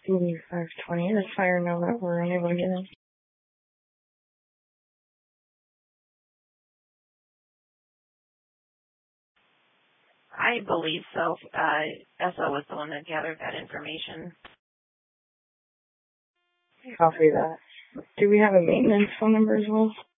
520. Does fire know that we're unable to get in? I believe so. SO was the one that gathered that information. Copy that. Do we have a maintenance phone number as well?